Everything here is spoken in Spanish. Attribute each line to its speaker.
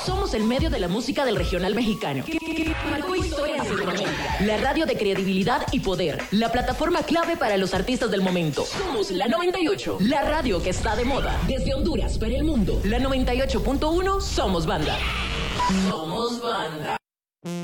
Speaker 1: Somos el medio de la música del regional mexicano. Que marcó historia en Centroamérica. La radio de credibilidad y poder. La plataforma clave para los artistas del momento. Somos la 98. La radio que está de moda. Desde Honduras para el mundo. La 98.1 Somos Banda. Somos Banda.